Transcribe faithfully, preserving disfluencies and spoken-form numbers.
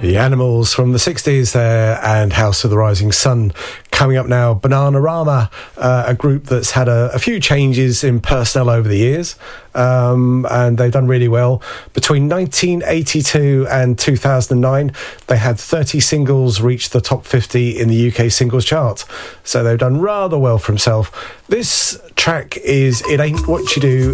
The Animals from the sixties there, and House of the Rising Sun. Coming up now, Bananarama, uh, a group that's had a, a few changes in personnel over the years, um, and they've done really well. Between nineteen eighty-two and two thousand nine, they had thirty singles reach the top fifty in the U K singles chart, so they've done rather well for themselves. This track is It Ain't What You Do